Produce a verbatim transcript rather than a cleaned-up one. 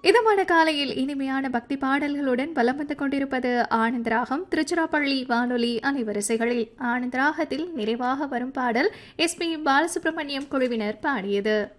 இதமான காலையில் இனிமையான பக்தி பாடல்களுடன் வலம் வந்து கொண்டிருப்பது ஆனந்தராகம் திருச்சிராப்பள்ளி வானொலி அலைவரிசைகளில். ஆனந்தராகத்தில் நிறைவாக வரும் பாடல் எஸ் பி பாலசுப்ரமணியம் குழுவினர் பாடியது.